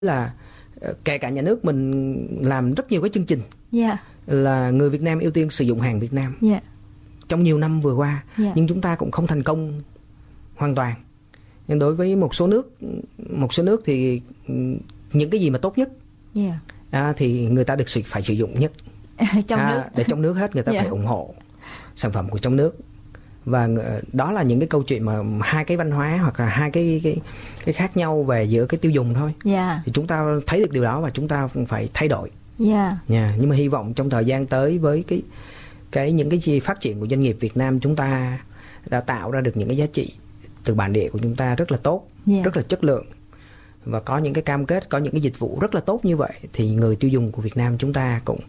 là kể cả nhà nước mình làm rất nhiều cái chương trình Yeah. là người Việt Nam ưu tiên sử dụng hàng Việt Nam Yeah. trong nhiều năm vừa qua, Yeah. nhưng chúng ta cũng không thành công hoàn toàn. Nhưng đối với một số nước thì những cái gì mà tốt nhất Yeah. thì người ta phải sử dụng nhất. Trong nước. Để trong nước hết, người ta Yeah. phải ủng hộ sản phẩm của trong nước. Và đó là những cái câu chuyện mà hai cái văn hóa hoặc là hai cái khác nhau về giữa cái tiêu dùng thôi. Yeah. Thì chúng ta thấy được điều đó và chúng ta cũng phải thay đổi. Yeah. Nhưng mà hy vọng trong thời gian tới với những cái phát triển của doanh nghiệp Việt Nam, chúng ta đã tạo ra được những cái giá trị từ bản địa của chúng ta rất là tốt, Yeah. rất là chất lượng, và có những cái cam kết, có những cái dịch vụ rất là tốt như vậy, thì người tiêu dùng của Việt Nam chúng ta cũng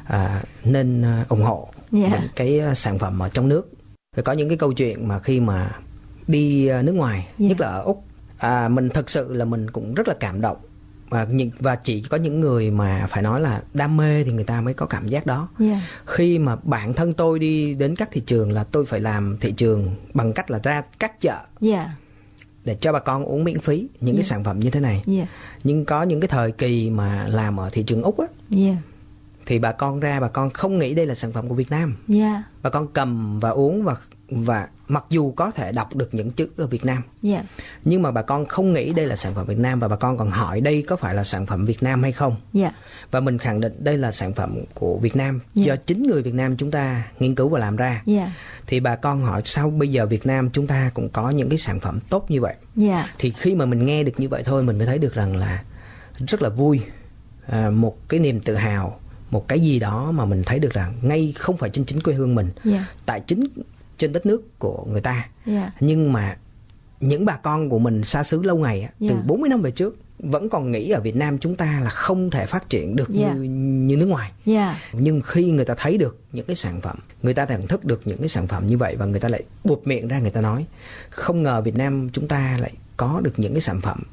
nên ủng hộ Yeah. những cái sản phẩm ở trong nước. Rồi có những cái câu chuyện mà khi mà đi nước ngoài, Yeah. nhất là ở Úc, mình thật sự là mình cũng rất là cảm động. Và chỉ có những người mà phải nói là đam mê thì người ta mới có cảm giác đó. Yeah. Khi mà bản thân tôi đi đến các thị trường là tôi phải làm thị trường bằng cách là ra các chợ Yeah. để cho bà con uống miễn phí những cái sản phẩm như thế này. Yeah. Nhưng có những cái thời kỳ mà làm ở thị trường Úc á, Yeah. thì bà con không nghĩ đây là sản phẩm của Việt Nam. Yeah. Bà con cầm và uống, và mặc dù có thể đọc được những chữ ở Việt Nam, Yeah. nhưng mà bà con không nghĩ đây là sản phẩm Việt Nam, và bà con còn hỏi đây có phải là sản phẩm Việt Nam hay không. Yeah. Và mình khẳng định đây là sản phẩm của Việt Nam, Yeah. do chính người Việt Nam chúng ta nghiên cứu và làm ra. Yeah. Thì bà con hỏi sao bây giờ Việt Nam chúng ta cũng có những cái sản phẩm tốt như vậy. Yeah. Thì khi mà mình nghe được như vậy thôi, mình mới thấy được rằng là rất là vui, một cái niềm tự hào, một cái gì đó mà mình thấy được rằng ngay không phải trên chính quê hương mình, Yeah. tại chính trên đất nước của người ta, Yeah. nhưng mà những bà con của mình xa xứ lâu ngày từ Yeah. 40 năm về trước vẫn còn nghĩ ở Việt Nam chúng ta là không thể phát triển được Yeah. như nước ngoài. Yeah. Nhưng khi người ta thấy được những cái sản phẩm, người ta thưởng thức được những cái sản phẩm như vậy, và người ta lại buột miệng ra, người ta nói không ngờ Việt Nam chúng ta lại có được những cái sản phẩm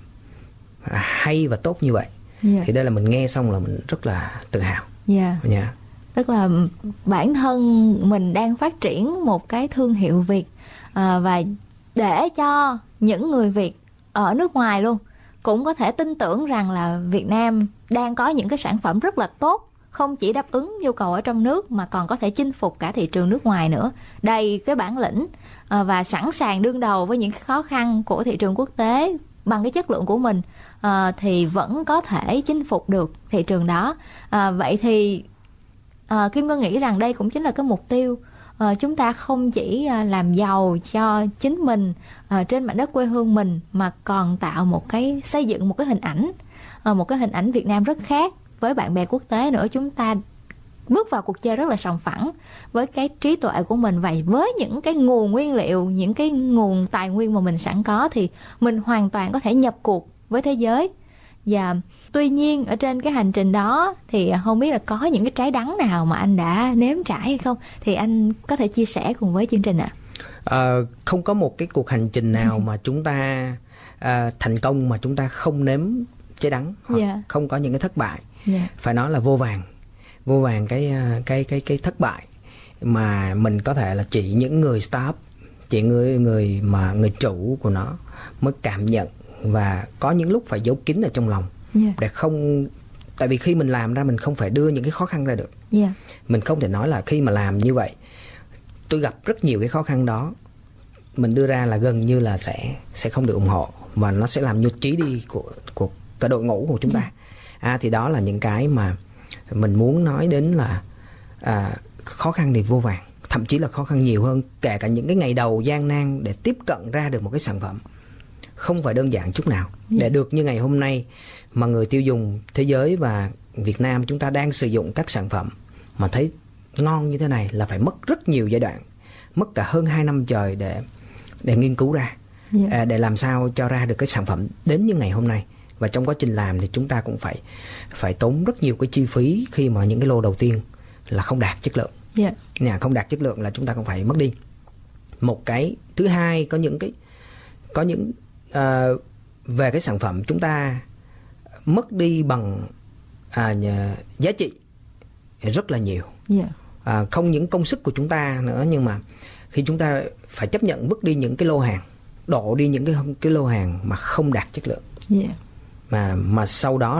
hay và tốt như vậy. Yeah. Thì đây là mình nghe xong là mình rất là tự hào. Yeah. Yeah. Tức là bản thân mình đang phát triển một cái thương hiệu Việt, và để cho những người Việt ở nước ngoài luôn cũng có thể tin tưởng rằng là Việt Nam đang có những cái sản phẩm rất là tốt, không chỉ đáp ứng nhu cầu ở trong nước mà còn có thể chinh phục cả thị trường nước ngoài nữa, đầy cái bản lĩnh và sẵn sàng đương đầu với những khó khăn của thị trường quốc tế bằng cái chất lượng của mình, thì vẫn có thể chinh phục được thị trường đó. Vậy thì Kim Ngân nghĩ rằng đây cũng chính là cái mục tiêu. Chúng ta không chỉ làm giàu cho chính mình trên mảnh đất quê hương mình, mà còn xây dựng một cái hình ảnh Việt Nam rất khác với bạn bè quốc tế nữa. Chúng ta bước vào cuộc chơi rất là sòng phẳng với cái trí tuệ của mình, và với những cái nguồn nguyên liệu, những cái nguồn tài nguyên mà mình sẵn có, thì mình hoàn toàn có thể nhập cuộc với thế giới. Và tuy nhiên ở trên cái hành trình đó thì không biết là có những cái trái đắng nào mà anh đã nếm trải hay không, thì anh có thể chia sẻ cùng với chương trình ạ. Không có một cái cuộc hành trình nào mà chúng ta thành công mà chúng ta không nếm trái đắng, hoặc Yeah. không có những cái thất bại. Yeah. Phải nói là vô vàng cái thất bại mà mình có thể là chỉ những người startup, chỉ người chủ của nó mới cảm nhận, và có những lúc phải giấu kín ở trong lòng. Yeah. Để không, tại vì khi mình làm ra mình không phải đưa những cái khó khăn ra được. Yeah. Mình không thể nói là khi mà làm như vậy tôi gặp rất nhiều cái khó khăn đó, mình đưa ra là gần như là sẽ không được ủng hộ, và nó sẽ làm nhụt chí đi của cả đội ngũ của chúng ta. Thì đó là những cái mà mình muốn nói đến là khó khăn thì vô vàn, thậm chí là khó khăn nhiều hơn, kể cả những cái ngày đầu gian nan để tiếp cận ra được một cái sản phẩm không phải đơn giản chút nào. Để được như ngày hôm nay mà người tiêu dùng thế giới và Việt Nam chúng ta đang sử dụng các sản phẩm mà thấy ngon như thế này là phải mất rất nhiều giai đoạn, mất cả hơn 2 năm trời để nghiên cứu ra, để làm sao cho ra được cái sản phẩm đến như ngày hôm nay. Và trong quá trình làm thì chúng ta cũng phải tốn rất nhiều cái chi phí khi mà những cái lô đầu tiên là không đạt chất lượng. Không đạt chất lượng là chúng ta cũng phải mất đi. Một cái thứ hai, có những về cái sản phẩm chúng ta mất đi bằng giá trị rất là nhiều. Không những công sức của chúng ta nữa, nhưng mà khi chúng ta phải chấp nhận vứt đi những cái lô hàng, đổ đi những cái lô hàng mà không đạt chất lượng. mà sau đó